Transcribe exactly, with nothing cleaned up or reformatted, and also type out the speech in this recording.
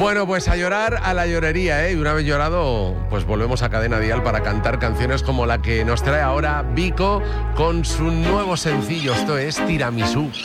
Bueno, pues a llorar a la llorería, ¿eh? Y una vez llorado, pues volvemos a Cadena Dial para cantar canciones como la que nos trae ahora Vico con su nuevo sencillo. Esto es Tiramisú.